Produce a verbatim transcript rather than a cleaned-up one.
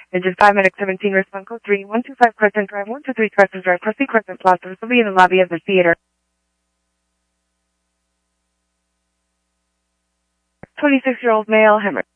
Engine five, Medic seventeen, response code three one two five Crescent Drive, one two three Crescent Drive, proceed Crescent Plaza. This will be in the lobby of the theater. twenty-six-year-old male, hemorrhage.